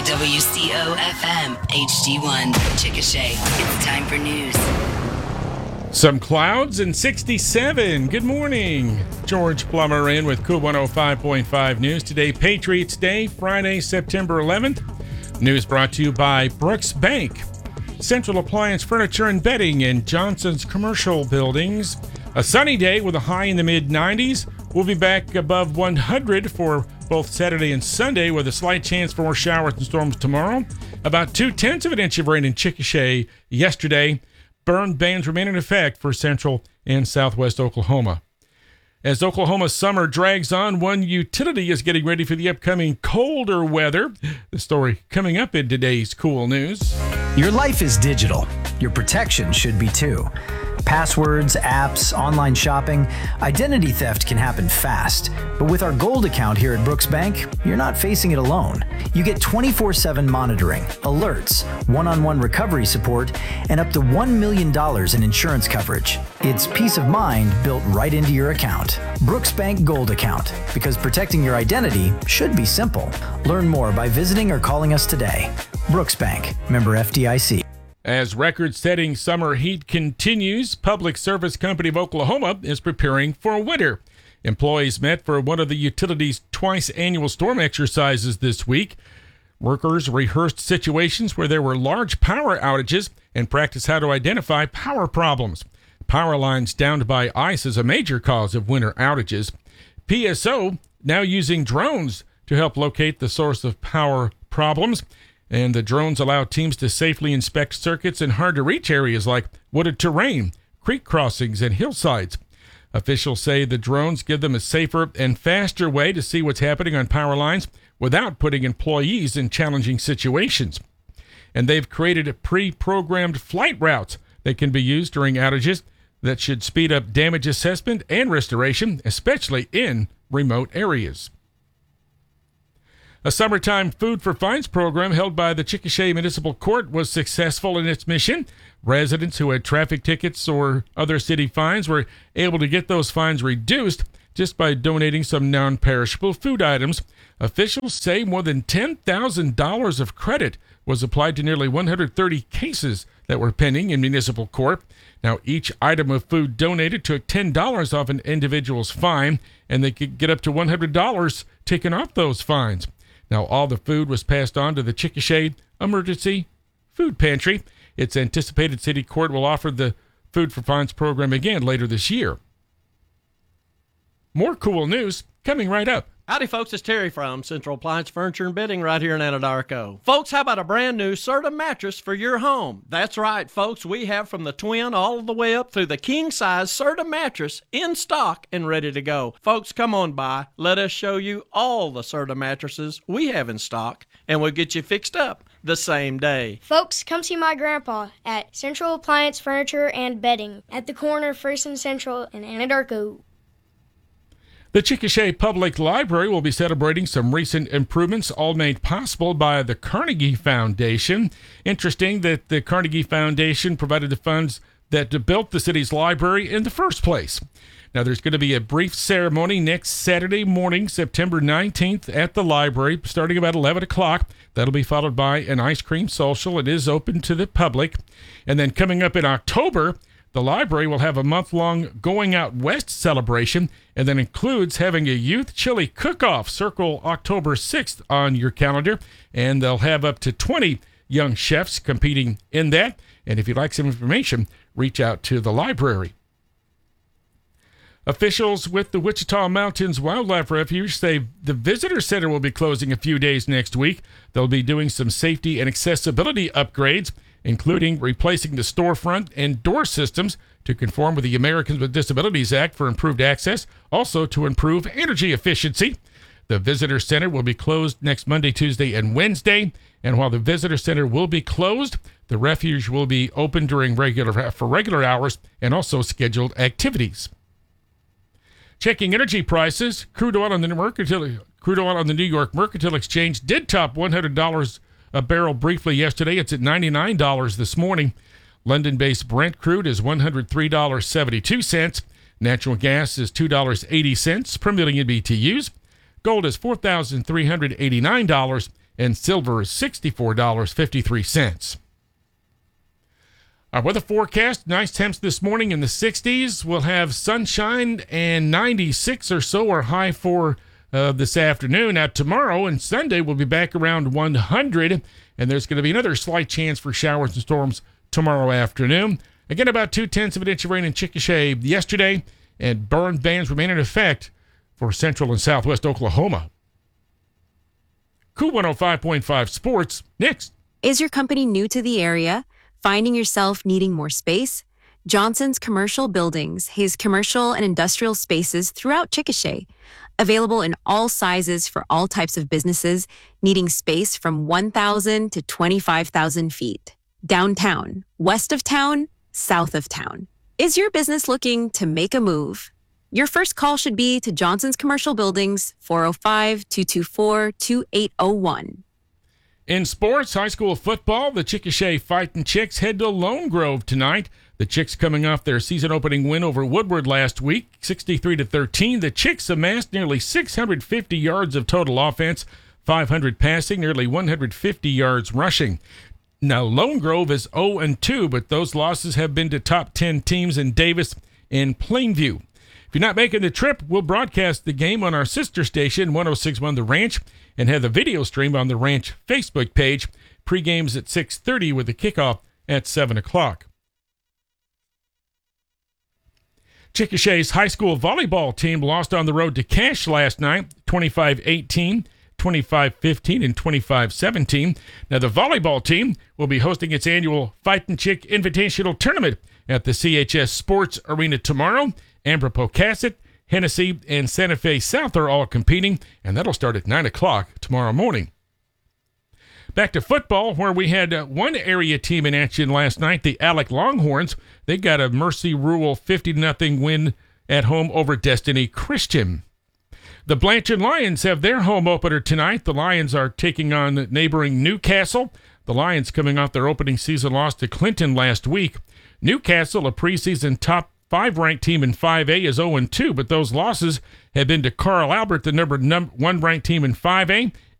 WCO-FM HD1 Chickasha. It's time for news. Some clouds and 67. Good morning. George Plummer in with Cool 105.5 News. Today, Patriots Day, Friday, September 11th. News brought to you by Brooks Bank, Central Appliance Furniture and Bedding in Johnson's commercial buildings. A sunny day with a high in the mid-90s. We'll be back above 100 for both Saturday and Sunday with a slight chance for more showers and storms tomorrow. About 0.2 of an inch of rain in Chickasha yesterday. Burn bans remain in effect for central and southwest Oklahoma. As Oklahoma's summer drags on, one utility is getting ready for the upcoming colder weather. The story coming up in today's Cool News. Your life is digital. Your protection should be too. Passwords, apps, online shopping, identity theft can happen fast. But with our Gold account here at Brooks Bank, you're not facing it alone. You get 24/7 monitoring, alerts, one-on-one recovery support, and up to $1 million in insurance coverage. It's peace of mind built right into your account. Brooks Bank Gold account, because protecting your identity should be simple. Learn more by visiting or calling us today. Brooks Bank, member FDIC. As record-setting summer heat continues, Public Service Company of Oklahoma is preparing for winter. Employees met for one of the utility's twice annual storm exercises this week. Workers rehearsed situations where there were large power outages and practiced how to identify power problems. Power lines downed by ice is a major cause of winter outages. PSO now using drones to help locate the source of power problems. And the drones allow teams to safely inspect circuits in hard-to-reach areas like wooded terrain, creek crossings, and hillsides. Officials say the drones give them a safer and faster way to see what's happening on power lines without putting employees in challenging situations. And they've created pre-programmed flight routes that can be used during outages that should speed up damage assessment and restoration, especially in remote areas. A summertime Food for Fines program held by the Chickasha Municipal Court was successful in its mission. Residents who had traffic tickets or other city fines were able to get those fines reduced just by donating some non-perishable food items. Officials say more than $10,000 of credit was applied to nearly 130 cases that were pending in municipal court. Now, each item of food donated took $10 off an individual's fine, and they could get up to $100 taken off those fines. Now, all the food was passed on to the Chickasha Emergency Food Pantry. It's anticipated City Court will offer the Food for Fines program again later this year. More cool news coming right up. Howdy, folks. It's Terry from Central Appliance Furniture and Bedding right here in Anadarko. Folks, how about a brand new Serta mattress for your home? That's right, folks. We have from the twin all the way up through the king-size Serta mattress in stock and ready to go. Folks, come on by. Let us show you all the Serta mattresses we have in stock, and we'll get you fixed up the same day. Folks, come see my grandpa at Central Appliance Furniture and Bedding at the corner of First and Central in Anadarko. The Chickasha Public Library will be celebrating some recent improvements, all made possible by the Carnegie Foundation. Interesting that the Carnegie Foundation provided the funds that built the city's library in the first place. Now, there's going to be a brief ceremony next Saturday morning, September 19th, at the library, starting about 11 o'clock. That'll be followed by an ice cream social. It is open to the public. And then coming up in October, the library will have a month-long Going Out West celebration, and that includes having a youth chili cook-off. Circle October 6th on your calendar, and they'll have up to 20 young chefs competing in that. And if you'd like some information, reach out to the library. Officials with the Wichita Mountains Wildlife Refuge say the visitor center will be closing a few days next week. They'll be doing some safety and accessibility upgrades, including replacing the storefront and door systems to conform with the Americans with Disabilities Act for improved access, also to improve energy efficiency. The visitor center will be closed next Monday, Tuesday, and Wednesday. And while the visitor center will be closed, the refuge will be open during regular hours and also scheduled activities. Checking energy prices, crude oil on the New York Mercantile Exchange did top $100 a barrel briefly yesterday. It's at $99 this morning. London-based Brent crude is $103.72. Natural gas is $2.80 per million BTUs. Gold is $4,389, and silver is $64.53. Our weather forecast, nice temps this morning in the 60s. We'll have sunshine and 96 or so are high for this afternoon. Now tomorrow and Sunday we'll be back around 100, and there's going to be another slight chance for showers and storms tomorrow afternoon. Again, about 0.2 of an inch of rain in Chickasha yesterday, and burn bans remain in effect for central and southwest Oklahoma. Cool 105.5 Sports, next. Is your company new to the area? Finding yourself needing more space? Johnson's Commercial Buildings has commercial and industrial spaces throughout Chickasha, available in all sizes for all types of businesses needing space from 1,000 to 25,000 feet. Downtown, west of town, south of town. Is your business looking to make a move? Your first call should be to Johnson's Commercial Buildings, 405-224-2801. In sports, high school football, the Chickasha Fightin' Chicks head to Lone Grove tonight. The Chicks coming off their season-opening win over Woodward last week, 63-13. The Chicks amassed nearly 650 yards of total offense, 500 passing, nearly 150 yards rushing. Now, Lone Grove is 0-2, but those losses have been to top 10 teams in Davis and Plainview. If you're not making the trip, we'll broadcast the game on our sister station, 106.1 The Ranch, and have the video stream on the Ranch Facebook page. Pre-game's at 6:30 with the kickoff at 7 o'clock. Chickasha's high school volleyball team lost on the road to Cache last night, 25-18, 25-15, and 25-17. Now, the volleyball team will be hosting its annual Fightin' Chick Invitational Tournament at the CHS Sports Arena tomorrow. Ambra Pocasset, Hennessy, and Santa Fe South are all competing, and that'll start at 9 o'clock tomorrow morning. Back to football, where we had one area team in action last night, the Alec Longhorns. They got a Mercy Rural 50-0 win at home over Destiny Christian. The Blanchard Lions have their home opener tonight. The Lions are taking on neighboring Newcastle. The Lions coming off their opening season loss to Clinton last week. Newcastle, a preseason top 5-ranked team in 5A, is 0-2, but those losses have been to Carl Albert, the number 1 ranked team in 5A,